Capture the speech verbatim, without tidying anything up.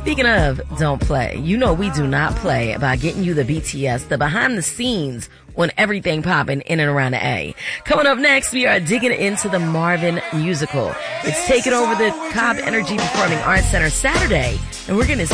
Speaking of don't play, you know we do not play by getting you the B T S, the behind the scenes on everything popping in and around the A. Coming up next, we are digging into the Marvin musical. It's taking over the Cobb Energy Performing Arts Center Saturday, and we're going to